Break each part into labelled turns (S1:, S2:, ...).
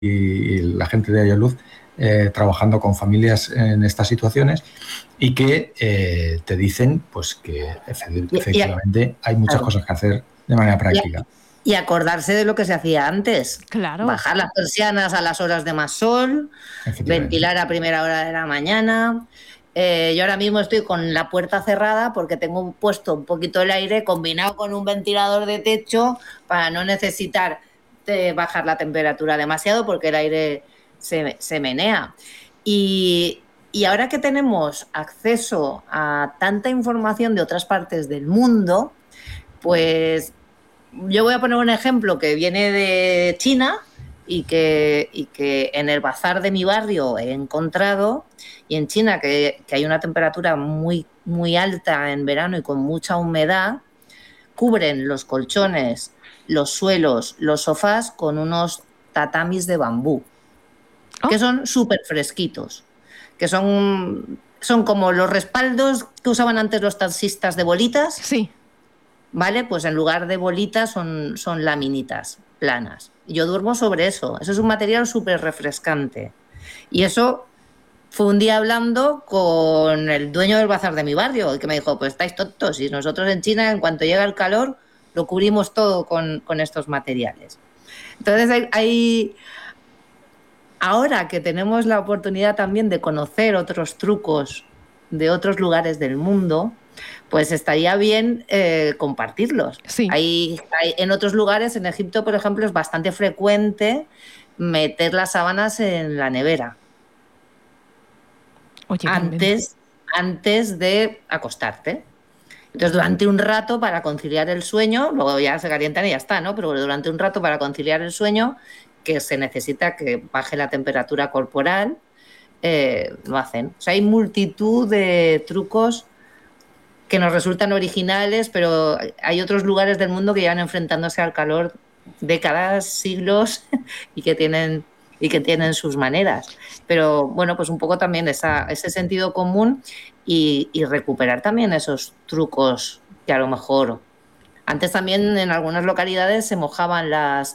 S1: y la gente de Ayaluz trabajando con familias en estas situaciones y que te dicen pues que efectivamente hay muchas cosas que hacer de manera práctica.
S2: Y acordarse de lo que se hacía antes.
S3: Claro.
S2: Bajar las persianas a las horas de más sol, ventilar a primera hora de la mañana. Yo ahora mismo estoy con la puerta cerrada porque tengo puesto un poquito el aire combinado con un ventilador de techo para no necesitar bajar la temperatura demasiado porque el aire se menea. Y ahora que tenemos acceso a tanta información de otras partes del mundo, pues yo voy a poner un ejemplo que viene de China y que en el bazar de mi barrio he encontrado, y en China que hay una temperatura muy, muy alta en verano y con mucha humedad, cubren los colchones, los suelos, los sofás con unos tatamis de bambú, que son súper fresquitos, que son como los respaldos que usaban antes los taxistas de bolitas.
S3: Sí.
S2: ¿Vale? Pues en lugar de bolitas son laminitas planas. Yo duermo sobre eso. Eso es un material súper refrescante. Y eso fue un día hablando con el dueño del bazar de mi barrio, que me dijo, pues estáis tontos, y nosotros en China, en cuanto llega el calor, lo cubrimos todo con estos materiales. Entonces ahora que tenemos la oportunidad también de conocer otros trucos de otros lugares del mundo, pues estaría bien compartirlos.
S3: Sí.
S2: Hay en otros lugares, en Egipto, por ejemplo, es bastante frecuente meter las sábanas en la nevera.
S3: Oye,
S2: antes de acostarte. Entonces, durante un rato para conciliar el sueño, luego ya se calientan y ya está, ¿no? Pero durante un rato para conciliar el sueño, que se necesita que baje la temperatura corporal, lo hacen. O sea, hay multitud de trucos que nos resultan originales, pero hay otros lugares del mundo que llevan enfrentándose al calor décadas, siglos y que tienen sus maneras. Pero bueno, pues un poco también ese sentido común y recuperar también esos trucos que a lo mejor antes también en algunas localidades se mojaban las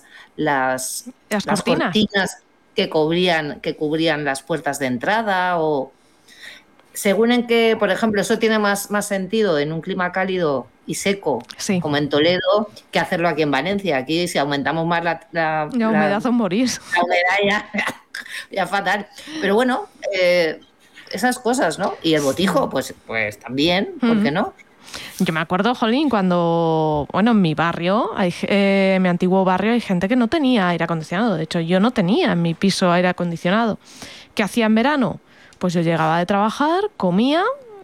S2: cortinas que cubrían las puertas de entrada, o según en que, por ejemplo, eso tiene más sentido en un clima cálido y seco,
S3: sí,
S2: como en Toledo, que hacerlo aquí en Valencia. Aquí, si aumentamos más la
S3: humedad o morís.
S2: La humedad ya fatal. Pero bueno, esas cosas, ¿no? Y el botijo, pues también, ¿por qué no?
S3: Yo me acuerdo, jolín, cuando, en mi barrio, en mi antiguo barrio, hay gente que no tenía aire acondicionado. De hecho, yo no tenía en mi piso aire acondicionado. ¿Qué hacía en verano? Pues yo llegaba de trabajar, comía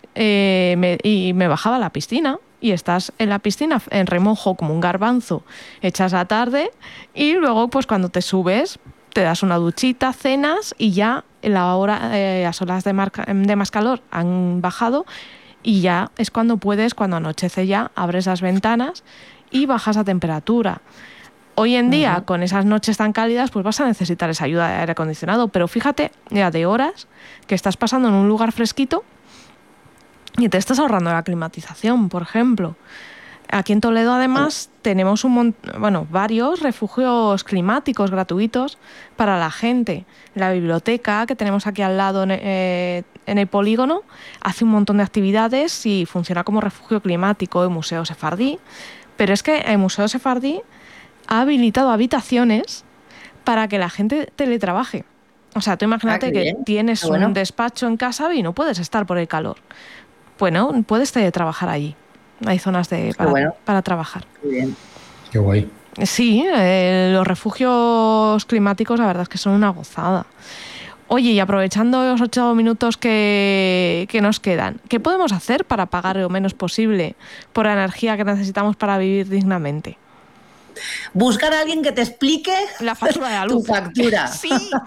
S3: y me bajaba a la piscina. Y estás en la piscina en remojo como un garbanzo, echas la tarde y luego pues cuando te subes te das una duchita, cenas y ya las olas de más calor han bajado y ya es cuando cuando anochece ya, abres las ventanas y bajas la temperatura. Hoy en día, con esas noches tan cálidas, pues vas a necesitar esa ayuda de aire acondicionado. Pero fíjate, ya de horas que estás pasando en un lugar fresquito y te estás ahorrando la climatización, por ejemplo. Aquí en Toledo, además, tenemos varios refugios climáticos gratuitos para la gente. La biblioteca que tenemos aquí al lado en el polígono hace un montón de actividades y funciona como refugio climático. El Museo Sefardí. Pero es que el Museo Sefardí ha habilitado habitaciones para que la gente teletrabaje. O sea, tú imagínate que tienes un despacho en casa y no puedes estar por el calor. Bueno, puedes teletrabajar allí. Hay zonas para trabajar.
S2: Qué bien.
S1: Qué guay.
S3: Sí, los refugios climáticos la verdad es que son una gozada. Oye, y aprovechando los 8 minutos que nos quedan, ¿qué podemos hacer para pagar lo menos posible por la energía que necesitamos para vivir dignamente?
S2: Buscar a alguien que te explique
S3: la factura de la luz.
S2: Tu factura.
S3: Sí.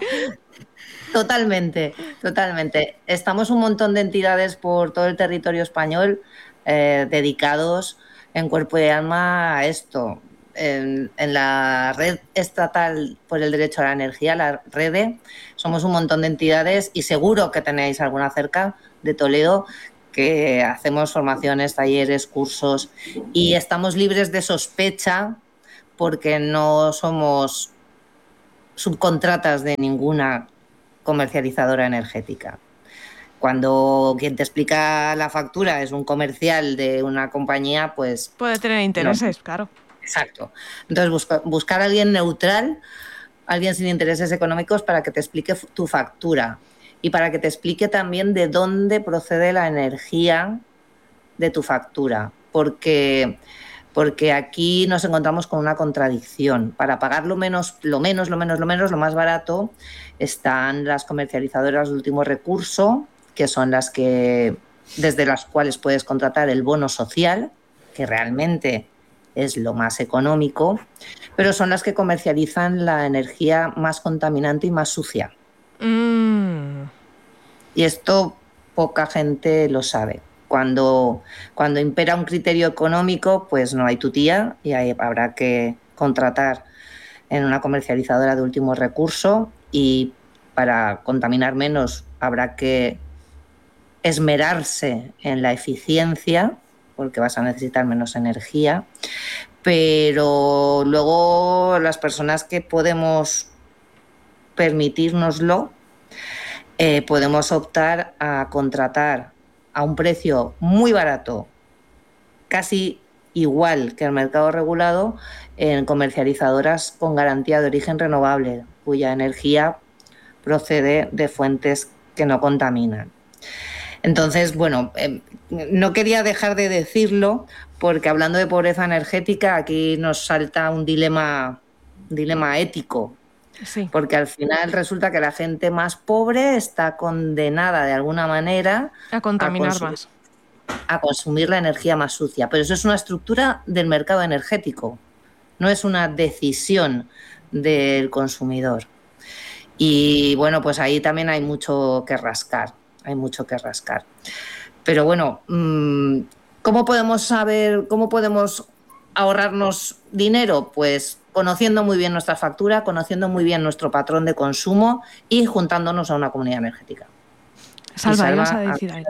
S2: Totalmente. Estamos un montón de entidades por todo el territorio español dedicados en cuerpo y alma a esto. En la Red Estatal por el Derecho a la Energía, la REDE, somos un montón de entidades y seguro que tenéis alguna cerca de Toledo que hacemos formaciones, talleres, cursos y estamos libres de sospecha porque no somos subcontratas de ninguna comercializadora energética. Cuando quien te explica la factura es un comercial de una compañía, pues...
S3: Puede tener intereses, claro.
S2: Exacto. Entonces, buscar a alguien neutral, alguien sin intereses económicos para que te explique tu factura y para que te explique también de dónde procede la energía de tu factura. Porque aquí nos encontramos con una contradicción. Para pagar lo más barato están las comercializadoras de último recurso, que son desde las cuales puedes contratar el bono social, que realmente es lo más económico, pero son las que comercializan la energía más contaminante y más sucia. Y esto poca gente lo sabe. Cuando impera un criterio económico, pues no hay tutía y habrá que contratar en una comercializadora de último recurso, y para contaminar menos habrá que esmerarse en la eficiencia, porque vas a necesitar menos energía. Pero luego las personas que podemos permitírnoslo, podemos optar a contratar a un precio muy barato, casi igual que el mercado regulado, en comercializadoras con garantía de origen renovable, cuya energía procede de fuentes que no contaminan. Entonces, bueno, no quería dejar de decirlo, porque hablando de pobreza energética, aquí nos salta un dilema ético.
S3: Sí.
S2: Porque al final resulta que la gente más pobre está condenada de alguna manera
S3: a contaminar más,
S2: a consumir la energía más sucia. Pero eso es una estructura del mercado energético, no es una decisión del consumidor. Y bueno, pues ahí también hay mucho que rascar. Pero bueno, ¿cómo podemos ahorrarnos dinero? Pues conociendo muy bien nuestra factura, conociendo muy bien nuestro patrón de consumo y juntándonos a una comunidad energética.
S3: Salva, ibas a decir algo.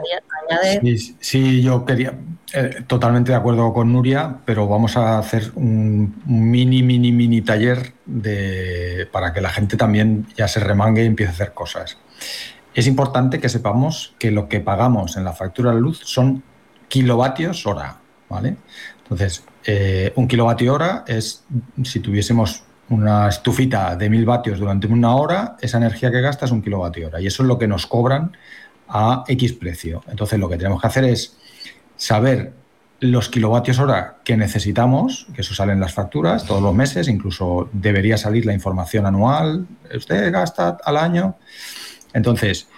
S1: Sí, yo quería, totalmente de acuerdo con Nuria, pero vamos a hacer un mini taller para que la gente también ya se remangue y empiece a hacer cosas. Es importante que sepamos que lo que pagamos en la factura de luz son kilovatios hora, ¿vale? Entonces, un kilovatio hora es, si tuviésemos una estufita de 1000 vatios durante una hora, esa energía que gasta es un kilovatio hora, y eso es lo que nos cobran a X precio. Entonces, lo que tenemos que hacer es saber los kilovatios hora que necesitamos, que eso sale en las facturas todos los meses, incluso debería salir la información anual, usted gasta al año. Entonces,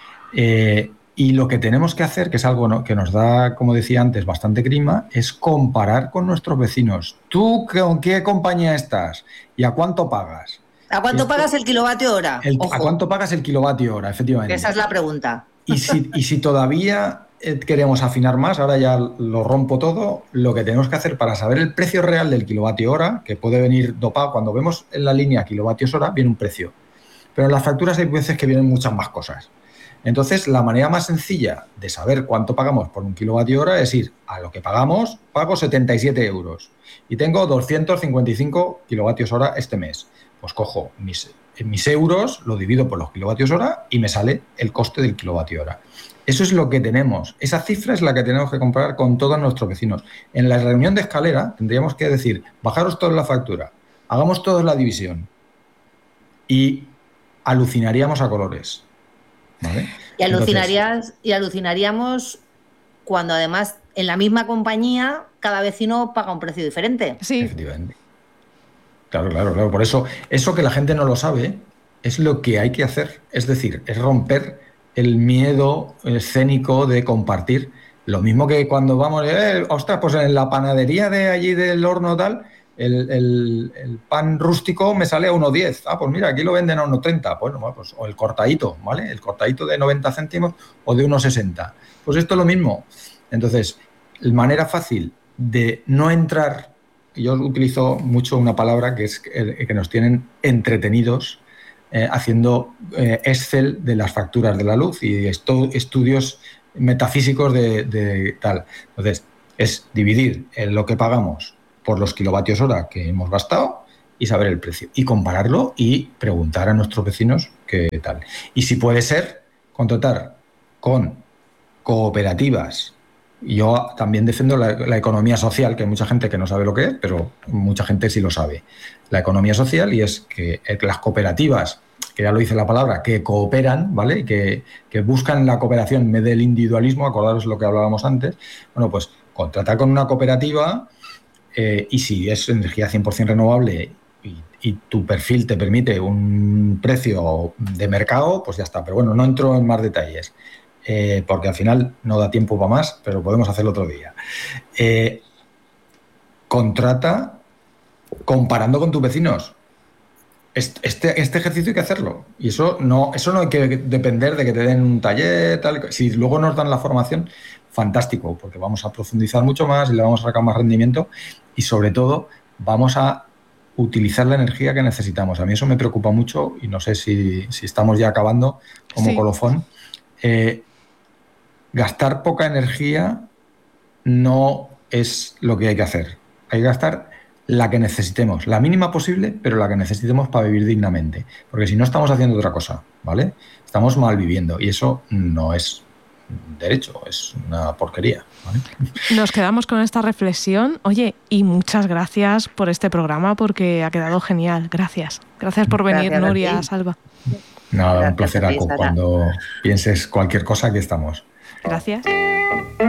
S1: y lo que tenemos que hacer, que es algo que nos da, como decía antes, bastante grima, es comparar con nuestros vecinos. ¿Tú con qué compañía estás? ¿Y a cuánto pagas?
S2: ¿A cuánto pagas el kilovatio hora?
S1: ¿A cuánto pagas el kilovatio hora? Efectivamente.
S2: Esa es la pregunta.
S1: Y si todavía queremos afinar más, ahora ya lo rompo todo, lo que tenemos que hacer para saber el precio real del kilovatio hora, que puede venir dopado, cuando vemos en la línea kilovatios hora, viene un precio. Pero en las facturas hay veces que vienen muchas más cosas. Entonces, la manera más sencilla de saber cuánto pagamos por un kilovatio hora es ir a lo que pagamos, pago 77 euros y tengo 255 kilovatios hora este mes. Pues cojo mis euros, lo divido por los kilovatios hora y me sale el coste del kilovatio hora. Eso es lo que tenemos. Esa cifra es la que tenemos que comparar con todos nuestros vecinos. En la reunión de escalera tendríamos que decir, bajaros todos la factura, hagamos todos la división y alucinaríamos a colores. ¿Vale?
S2: Y alucinaríamos cuando además en la misma compañía cada vecino paga un precio diferente.
S3: Sí.
S1: Efectivamente. Claro. Por eso que la gente no lo sabe es lo que hay que hacer. Es decir, es romper el miedo escénico de compartir. Lo mismo que cuando vamos, ostras, pues en la panadería de allí del horno tal, el pan rústico me sale a 1,10. Ah, pues mira, aquí lo venden a 1,30. Bueno, pues, o el cortadito, ¿vale? El cortadito de 90 céntimos o de 1,60. Pues esto es lo mismo. Entonces, la manera fácil de no entrar, yo utilizo mucho una palabra que es que nos tienen entretenidos haciendo Excel de las facturas de la luz y estudios metafísicos de tal. Entonces, es dividir lo que pagamos por los kilovatios hora que hemos gastado y saber el precio. Y compararlo y preguntar a nuestros vecinos qué tal. Y si puede ser, contratar con cooperativas. Yo también defiendo la economía social, que hay mucha gente que no sabe lo que es, pero mucha gente sí lo sabe. La economía social, y es que las cooperativas, que ya lo dice la palabra, que cooperan, ¿vale? Que buscan la cooperación en vez del individualismo, acordaros lo que hablábamos antes. Bueno, pues contratar con una cooperativa y si es energía 100% renovable y tu perfil te permite un precio de mercado, pues ya está. Pero bueno, no entro en más detalles. Porque al final no da tiempo para más, pero podemos hacerlo otro día. Contrata comparando con tus vecinos. Este ejercicio hay que hacerlo. Y eso no hay que depender de que te den un taller, tal. Si luego nos dan la formación, fantástico, porque vamos a profundizar mucho más y le vamos a sacar más rendimiento y sobre todo vamos a utilizar la energía que necesitamos. A mí eso me preocupa mucho y no sé si estamos ya acabando como colofón. Gastar poca energía no es lo que hay que hacer. Hay que gastar la que necesitemos, la mínima posible, pero la que necesitemos para vivir dignamente. Porque si no estamos haciendo otra cosa, ¿vale? Estamos mal viviendo y eso no es derecho, es una porquería, ¿vale?
S3: Nos quedamos con esta reflexión. Oye, y muchas gracias por este programa porque ha quedado genial. Gracias. Gracias por venir, Nuria, Salva.
S1: Nada, un placer, Aku. Cuando pienses cualquier cosa, aquí estamos.
S3: Gracias.